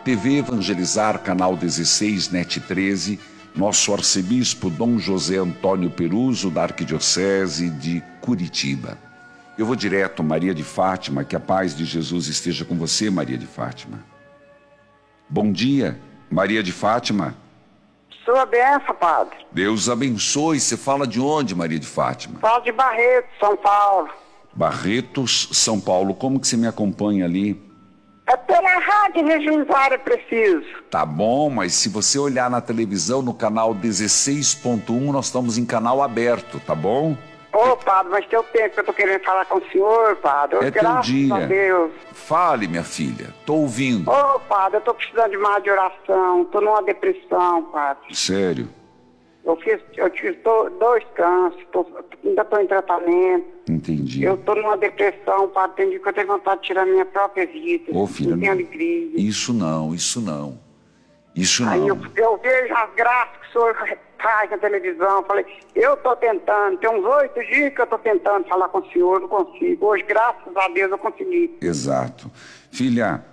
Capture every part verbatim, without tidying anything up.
T V Evangelizar, canal dezesseis, net treze, nosso arcebispo Dom José Antônio Peruso, da Arquidiocese de Curitiba. Eu vou direto, Maria de Fátima, que a paz de Jesus esteja com você, Maria de Fátima. Bom dia, Maria de Fátima. Sua benção, padre. Deus abençoe. Você fala de onde, Maria de Fátima? Falo de Barretos, São Paulo. Barretos, São Paulo. Como que você me acompanha ali? É pela rádio Regiões Preciso. Tá bom, mas se você olhar na televisão, no canal dezesseis ponto um, nós estamos em canal aberto, tá bom? Ô, padre, mas tem o tempo que eu tô querendo falar com o senhor, padre. É teu dia. Graças a Deus. Fale, minha filha. Tô ouvindo. Ô, padre, eu tô precisando de mais de oração. Tô numa depressão, padre. Sério? Eu fiz, eu tive to- dois cânceres, tô, ainda tô em tratamento. Entendi. Eu tô numa depressão, padre. Tem dia que eu tenho vontade de tirar minha própria vida. Ô, filha, não tenho não- alegria. Isso não, isso não. Isso Aí eu, não. eu vejo as graças que o senhor faz na televisão. Falei, eu tô tentando. Tem uns oito dias que eu tô tentando falar com o senhor, não consigo. Hoje, graças a Deus, eu consegui. Exato. Filha,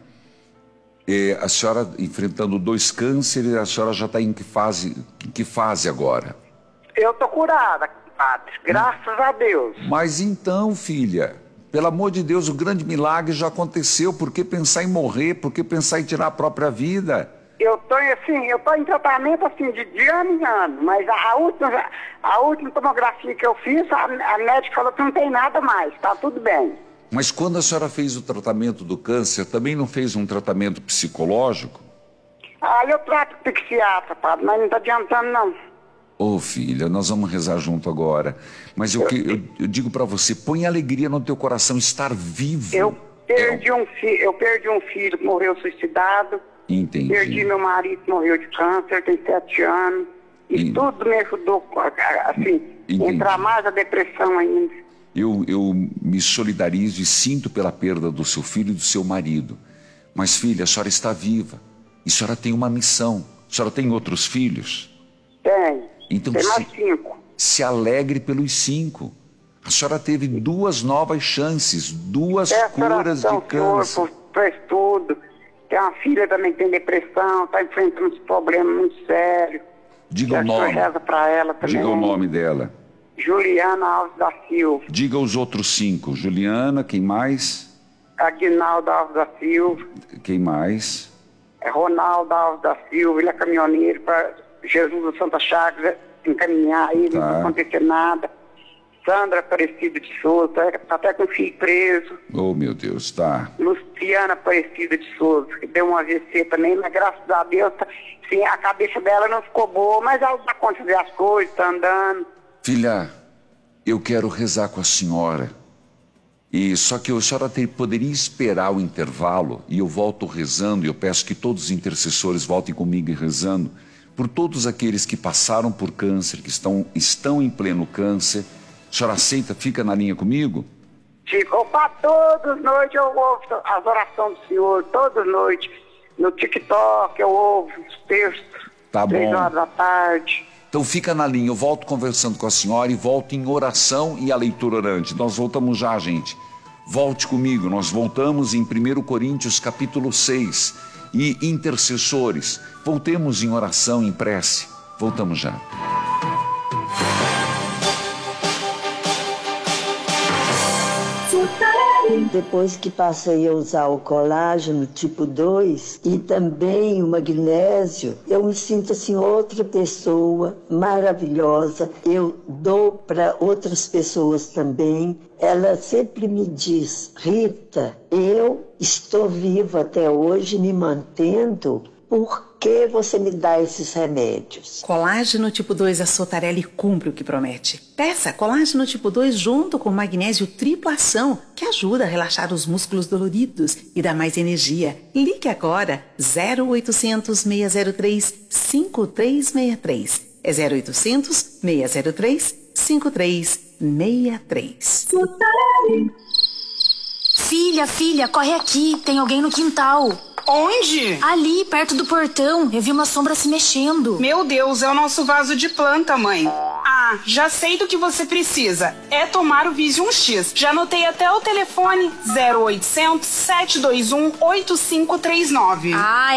é, a senhora enfrentando dois cânceres, a senhora já está em que fase, em que fase agora? Eu tô curada, padre. Graças a Deus. Mas então, filha, pelo amor de Deus, o grande milagre já aconteceu. Por que pensar em morrer? Por que pensar em tirar a própria vida? Eu tô assim, eu tô em tratamento assim de, de ano em ano, mas a, a última, a última tomografia que eu fiz, a, a médica falou que não tem nada mais, tá tudo bem. Mas quando a senhora fez o tratamento do câncer, também não fez um tratamento psicológico? Ah, eu trato com psiquiatra, padre, mas não tá adiantando não. Ô, oh, filha, nós vamos rezar junto agora. Mas eu, que- eu, eu digo pra você, põe alegria no teu coração, estar vivo. Eu perdi É- um filho, eu perdi um filho que morreu suicidado. Entendi. Perdi meu marido que morreu de câncer, tem sete anos. E Entendi. tudo me ajudou, assim, Entendi. entrar mais a depressão ainda. Eu, eu me solidarizo e sinto pela perda do seu filho e do seu marido. Mas, filha, a senhora está viva. E a senhora tem uma missão. A senhora tem outros filhos? Tem. Então, tem se, mais cinco. se alegre pelos cinco. A senhora teve duas novas chances, duas Peço curas de oração, senhor, câncer. por, por estudo. Tem uma filha também que tem depressão, está enfrentando uns problemas muito sérios. Diga o Que senhor nome. reza para ela também. Diga o nome dela. Juliana Alves da Silva. Diga os outros cinco. Juliana, quem mais? Aguinaldo Alves da Silva. Quem mais? É Ronaldo Alves da Silva. Ele é caminhoneiro para Jesus do Santa Chagas encaminhar ele, Tá. não acontecer nada. Sandra Aparecida de Souza, está até com o filho preso. Oh, meu Deus, tá. Luciana Aparecida de Souza, que deu um A V C também, mas graças a Deus, tá, sim, a cabeça dela não ficou boa, mas ela dá conta de ver as coisas, tá andando. Filha, eu quero rezar com a senhora. E só que a senhora ter- poderia esperar o intervalo e eu volto rezando e eu peço que todos os intercessores voltem comigo e rezando por todos aqueles que passaram por câncer, que estão, estão em pleno câncer. A senhora aceita? Fica na linha comigo? Tipo, opa, todas noites eu ouvo as orações do Senhor, todas noites. No TikTok eu ouvo os textos, Tá três bom. horas da tarde. Então fica na linha, eu volto conversando com a senhora e volto em oração e a leitura orante. Nós voltamos já, gente. Volte comigo, nós voltamos em primeiro Coríntios capítulo seis. E intercessores, voltemos em oração, em prece. Voltamos já. Depois que passei a usar o colágeno tipo dois e também o magnésio, eu me sinto assim outra pessoa maravilhosa. Eu dou para outras pessoas também. Ela sempre me diz: Rita, eu estou viva até hoje, me mantendo. Por que você me dá esses remédios? Colágeno tipo dois, a Sotarelli cumpre o que promete. Peça colágeno tipo dois junto com magnésio tripla ação, que ajuda a relaxar os músculos doloridos e dá mais energia. Ligue agora, zero oitocentos, seis zero três, cinco três seis três. É zero oitocentos, seis zero três, cinco três seis três. Filha, filha, corre aqui, tem alguém no quintal. Onde? Ali, perto do portão, eu vi uma sombra se mexendo. Meu Deus, é o nosso vaso de planta, mãe. Ah, já sei do que você precisa. É tomar o Vision X. Já anotei até o telefone zero oitocentos, sete dois um, oito cinco três nove. Ah,